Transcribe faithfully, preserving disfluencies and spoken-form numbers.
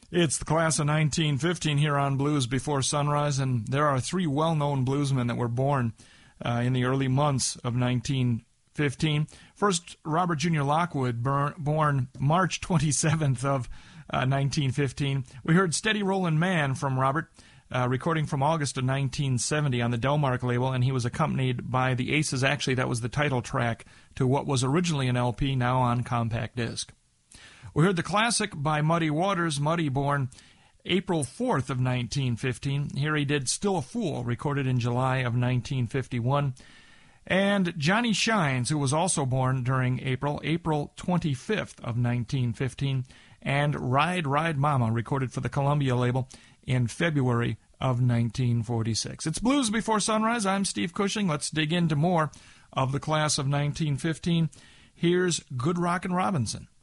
It's the class of nineteen fifteen here on Blues Before Sunrise, and there are three well-known bluesmen that were born uh, in the early months of nineteen fifteen. First, Robert Junior Lockwood, burn, born March twenty-seventh of uh, nineteen fifteen. We heard Steady Rollin' Man from Robert, uh, recording from August of nineteen seventy on the Delmark label, and he was accompanied by the Aces. Actually, that was the title track to what was originally an L P, now on compact disc. We heard the classic by Muddy Waters, Muddy, born April fourth of nineteen fifteen. Here he did Still a Fool, recorded in July of nineteen fifty-one. And Johnny Shines, who was also born during April, April twenty-fifth of nineteen fifteen. And Ride, Ride Mama, recorded for the Columbia label in February of nineteen forty-six. It's Blues Before Sunrise. I'm Steve Cushing. Let's dig into more of the class of nineteen fifteen. Here's Good Rockin' Robinson.